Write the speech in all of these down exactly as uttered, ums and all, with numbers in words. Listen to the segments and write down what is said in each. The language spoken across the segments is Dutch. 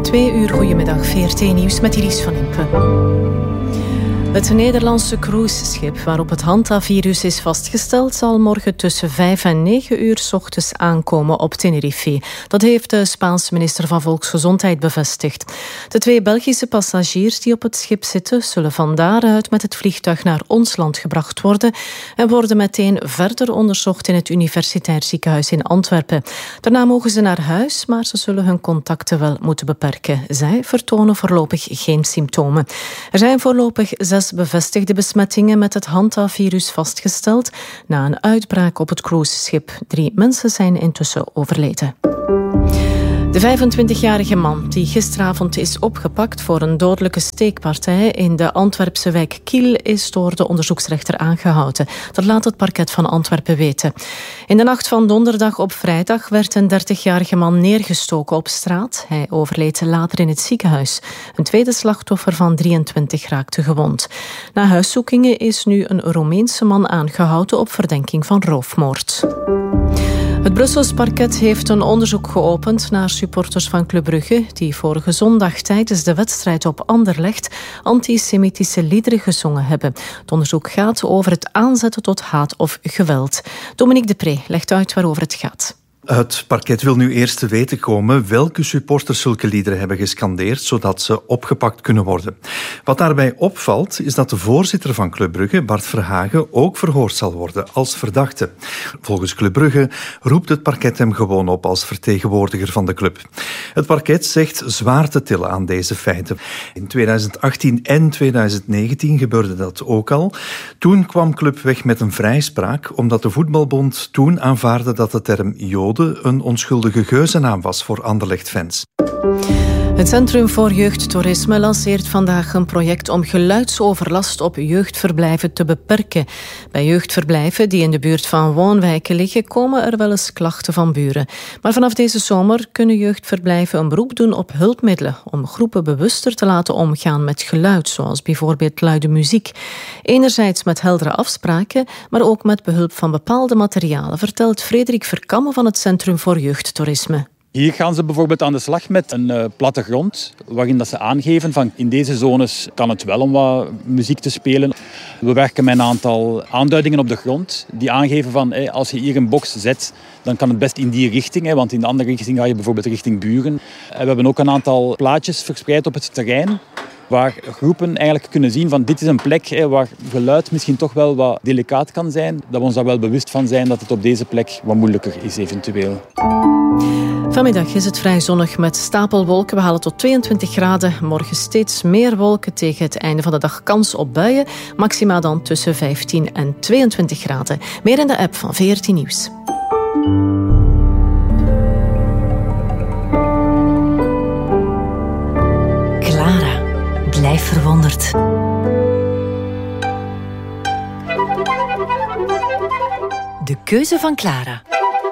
Twee uur goedemiddag, V R T Nieuws met Iris van Impe. Het Nederlandse cruiseschip waarop het hantavirus is vastgesteld zal morgen tussen vijf en negen uur 's ochtends aankomen op Tenerife. Dat heeft de Spaanse minister van Volksgezondheid bevestigd. De twee Belgische passagiers die op het schip zitten zullen van daaruit met het vliegtuig naar ons land gebracht worden en worden meteen verder onderzocht in het Universitair Ziekenhuis in Antwerpen. Daarna mogen ze naar huis, maar ze zullen hun contacten wel moeten beperken. Zij vertonen voorlopig geen symptomen. Er zijn voorlopig zes bevestigde besmettingen met het hantavirus vastgesteld na een uitbraak op het cruiseschip. Drie mensen zijn intussen overleden. De vijfentwintigjarige man die gisteravond is opgepakt voor een dodelijke steekpartij in de Antwerpse wijk Kiel is door de onderzoeksrechter aangehouden. Dat laat het parket van Antwerpen weten. In de nacht van donderdag op vrijdag werd een dertigjarige man neergestoken op straat. Hij overleed later in het ziekenhuis. Een tweede slachtoffer van drieëntwintig raakte gewond. Na huiszoekingen is nu een Roemeense man aangehouden op verdenking van roofmoord. Het Brussels parket heeft een onderzoek geopend naar supporters van Club Brugge die vorige zondag tijdens de wedstrijd op Anderlecht antisemitische liederen gezongen hebben. Het onderzoek gaat over het aanzetten tot haat of geweld. Dominique Depree legt uit waarover het gaat. Het parket wil nu eerst te weten komen welke supporters zulke liederen hebben gescandeerd, zodat ze opgepakt kunnen worden. Wat daarbij opvalt, is dat de voorzitter van Club Brugge, Bart Verhagen, ook verhoord zal worden als verdachte. Volgens Club Brugge roept het parket hem gewoon op als vertegenwoordiger van de club. Het parket zegt zwaar te tillen aan deze feiten. In tweeduizend achttien en tweeduizend negentien gebeurde dat ook al. Toen kwam Club weg met een vrijspraak, omdat de voetbalbond toen aanvaarde dat de term Joden een onschuldige geuzennaam was voor Anderlecht-fans. Het Centrum voor Jeugdtoerisme lanceert vandaag een project om geluidsoverlast op jeugdverblijven te beperken. Bij jeugdverblijven die in de buurt van woonwijken liggen, komen er wel eens klachten van buren. Maar vanaf deze zomer kunnen jeugdverblijven een beroep doen op hulpmiddelen om groepen bewuster te laten omgaan met geluid, zoals bijvoorbeeld luide muziek. Enerzijds met heldere afspraken, maar ook met behulp van bepaalde materialen, vertelt Frederik Verkamme van het Centrum voor Jeugdtoerisme. Hier gaan ze bijvoorbeeld aan de slag met een uh, plattegrond, waarin dat ze aangeven van in deze zones kan het wel om wat muziek te spelen. We werken met een aantal aanduidingen op de grond die aangeven van hey, als je hier een box zet, dan kan het best in die richting, hè, want in de andere richting ga je bijvoorbeeld richting buren. En we hebben ook een aantal plaatjes verspreid op het terrein, waar groepen eigenlijk kunnen zien van dit is een plek hè, waar geluid misschien toch wel wat delicaat kan zijn. Dat we ons daar wel bewust van zijn dat het op deze plek wat moeilijker is eventueel. Vanmiddag is het vrij zonnig met stapelwolken. We halen tot tweeëntwintig graden. Morgen steeds meer wolken, tegen het einde van de dag kans op buien. Maxima dan tussen vijftien en tweeëntwintig graden. Meer in de app van V R T Nieuws. Clara, blijf verwonderd. De keuze van Clara.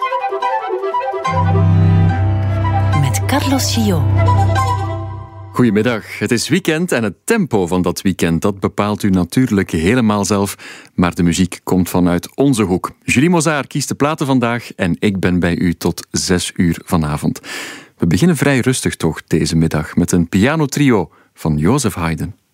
Met Carlos Gio. Goedemiddag. Het is weekend en het tempo van dat weekend dat bepaalt u natuurlijk helemaal zelf. Maar de muziek komt vanuit onze hoek. Julie Mozaar kiest de platen vandaag en ik ben bij u tot zes uur vanavond. We beginnen vrij rustig toch deze middag met een pianotrio van Joseph Haydn.